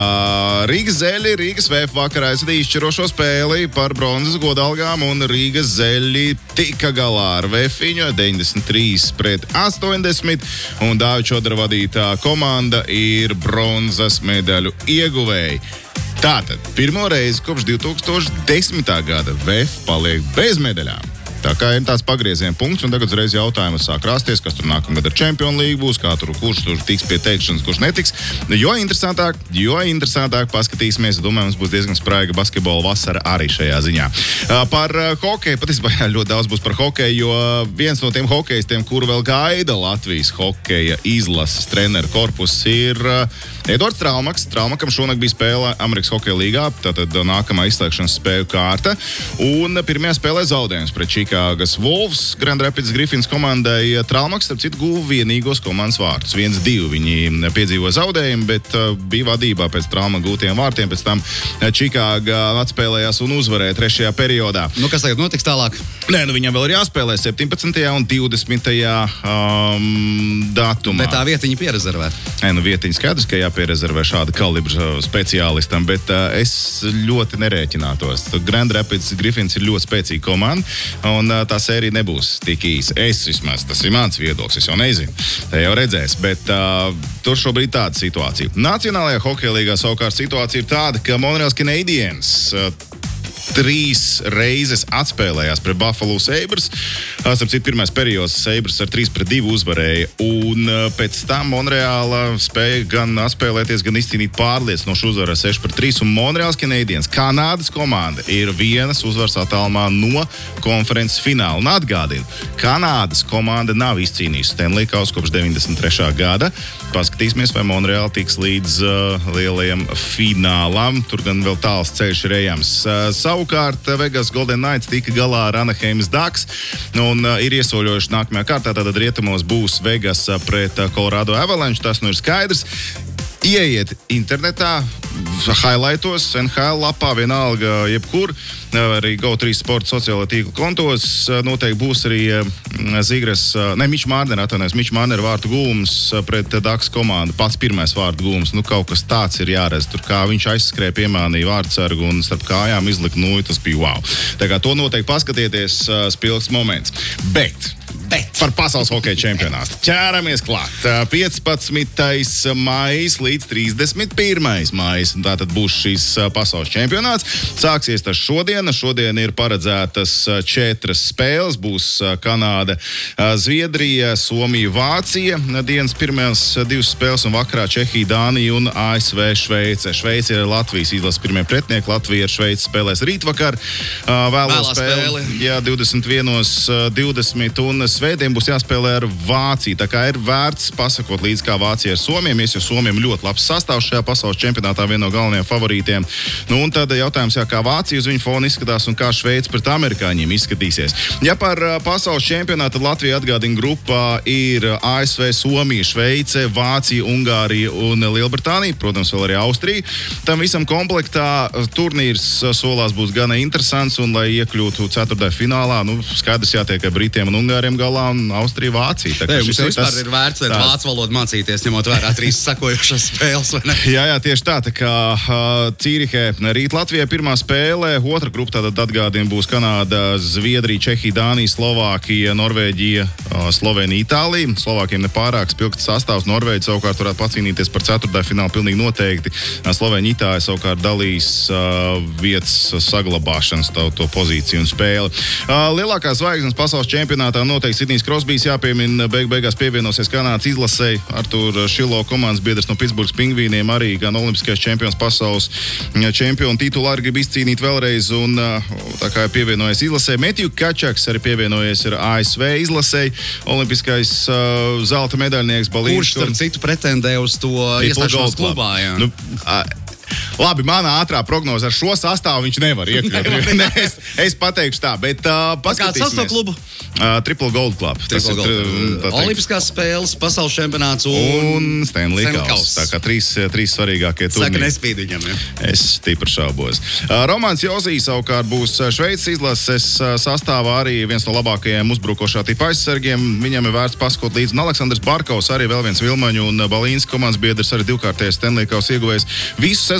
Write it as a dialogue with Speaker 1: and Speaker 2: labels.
Speaker 1: Rīgas Zeļi, Rīgas VF vakarā aizvadīja izšķirošo spēli par bronzas godalgām, un Rīgas Zeļi tika galā ar VF-iņu 93-80, un Dāvida Čodra vadītā komanda ir bronzas medaļu ieguvēji. Tātad, pirmo reizi kopš 2010. gada VF paliek bez medaļām. Tā kā ir tās pagrieziena punkts, un tagad uzreiz jautājums sāk rasties, kas tur nākamgad ar Champions League būs, kurš tur tiks pie teikšanas, kurš netiks. Jo interesantāk paskatīsimies, domāju, mums būs diezgan spraiga basketbola vasara arī šajā ziņā. Par hokeju, patiesībā ļoti daudz būs par hokeju, jo viens no tiem hokejistiem, kuru vēl gaida Latvijas hokeja izlases treneru korpus, ir Edvards Traumaks. Traumakam šonakt bija spēle Amerikas hokeja līgā, tātad nākamā izslēgšanas spēļu kārta, un pirmajā spēlē zaudējums pret Čikāgas Wolves Grand Rapids Griffins komandai. Traumaks, starp citu, guva vienīgos komandas vārtus. 1-2 viņi piedzīvoja zaudējumu, bet bija vadībā pēc trauma gūtiem vārtiem. Pēc tam Čikāga atspēlējās un uzvarēja trešajā periodā.
Speaker 2: Nu, kas tagad notiks tālāk?
Speaker 1: Nē, viņam vēl ir jāspēlē 17. un 20. datumā.
Speaker 2: Bet tā vietiņa pierezervē.
Speaker 1: Nē, vietiņa skaidrs, ka jāpierezervē šāda kalibra speciālistam, bet es ļoti nerēķinātos. Grand Rapids Griffins ir ļoti spēcīga komanda, un tā sērija nebūs tik īsa. Es vismaz, tas ir mans viedoklis, es jau nezinu. Tā jau redzēs, bet tur šobrīd tāda situācija. Nacionālajā hokeja līgā savukārt situācija ir tāda, ka Montreal Canadiens 3 reizes atspēlējās pret Buffalo Sabres. Starp citu, pirmais periods Sabres ar 3-2 uzvarēja, un pēc tam Monreāla spēja gan atspēlēties, gan izcīnīt pārliecinošu uzvaru 6-3, un Montreal Canadiens, Kanādas komanda, ir vienas uzvaras attālumā no konferences fināla. Un atgādinu, Kanādas komanda nav izcīnījusi Stanley Kausu kopš 93. gada. Paskatīsimies, vai Monreāla tiks līdz lielajam finālam. Tur gan vēl tāls ceļš ir ejams. Savukārt Vegas Golden Knights tika galā ar Anaheimas Ducks un ir iesoļojuši nākamajā kārtā. Tātad rietumos būs Vegas pret Colorado Avalanche, tas nu ir skaidrs. Ieiet internetā, highlightos, NHL lapā, vienalga jebkur, arī GO3 sporta sociālā tīkla kontos, noteikti būs arī Mičs Mārnera vārtu gūms pret Ducks komandu. Pats pirmais vārtu gūms, kaut kas tāds ir jāredz. Tur kā viņš aizskrēja, piemānīja vārtsargu un starp kājām izlika nūju, tas bija wow. Tā kā to noteikti paskatieties, spilgs moments. Bet par pasaules hokeja čempionātu ķēramies klāt. 15. maijs līdz 31. maijs. Tātad būs šīs pasaules čempionāts. Sāksies tas šodien. Šodien ir paredzētas 4 spēles. Būs Kanāda, Zviedrija, Somija, Vācija. Dienas pirmās 2 spēles un vakarā Čehija, Dānija un ASV Šveice. Šveice ir Latvijas izlases pirmie pretinieki. Latvija ar Šveici spēlēs rītvakar. Vēlā spēle. Jā, 21:20 un svētdien būs jāspēlē ar Vāciju. Tā kā ir vērts pasakot līdz kā Vācija ar Somiem, jo Somiem ļoti labs sastāvs šajā pasaules čempionātā, viena no galvenajiem favorītiem. Un tad jautājums, kā Vācija uz viņu fona izskatās un kā Šveice pret amerikāņiem izskatīsies. Ja par pasaules čempionātu Latvija atgādina grupā ir ASV, Somija, Šveice, Vācija, Ungārija un Lielbritānija, protams, vēl arī Austrija. Tam visam komplektā turnīrs solās būs gana interesants, un lai iekļūtu ceturtajā finālā, skaidrs jātiek ar Britiem un Ungāriem galā un Austrija, Vācija. Tā kā
Speaker 2: mums vispār ir vērts vācu valodu mācīties, ņemot vērā 3 sakojušas spēles, vai ne?
Speaker 1: Jā, tieši tā. Tā kā Cīrihē rīt Latvijai pirmā spēle, otra grupa tātad atgādina būs Kanāda, Zviedrija, Čehija, Dānija, Slovākija, Norvēģija, Slovenija, Itālija. Slovākiem nepārāk spilgts sastāvs. Norvēģi savukārt varētu pacīnīties par ceturtajā finālu pilnīgi noteikti. Slovenija, Itālija savukārt dalīs vietas saglabāšanas to pozīciju un spēli. Lielākās zvaigznes pasaules čempionātā noteikti Sidnijs Krosbijs jāpiemina, beigās pievienosies Kanādas izlasei. Artur Šilo komandas biedrs no Pitsburgas Pingvīniem, arī gan olimpiskais čempions, pasaules čempionu titulu arī grib izcīnīt vēlreiz, un tā kā pievienojies izlasei. Metju Kačaks arī pievienojies ar ASV izlasei, olimpiskais zelta medaļnieks.
Speaker 2: Kurš starp citu pretendē uz to iestāšanos klubā, jā?
Speaker 1: Labi, manā ātrā prognoze ar šo sastāvu viņš nevar iekļūt. es pateikšu tā, bet
Speaker 2: Kāds sastāv klubu?
Speaker 1: Triple Gold Club.
Speaker 2: Olimpiskās spēles, pasaules čempionāts
Speaker 1: un Stanley Kauss. Tā kā trīs svarīgākie turnīri.
Speaker 2: Saka, nespīd viņam, ja?
Speaker 1: Es stipri šaubos. Romāns Jozī savukārt būs Šveices izlases sastāvā arī viens no labākajiem uzbrukošā tipa aizsargiem. Viņam ir vērts paskot līdzi. Un Aleksandrs Barkovs arī vēl viens Vilmaņu un Balīnas komandas biedrs, arī divkārtējais Stanley Kauss ieguvējs. Visu